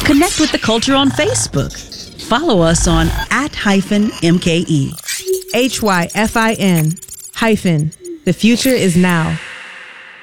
Connect with the culture on Facebook. Follow us on @-MKE. HYFIN. The future is now.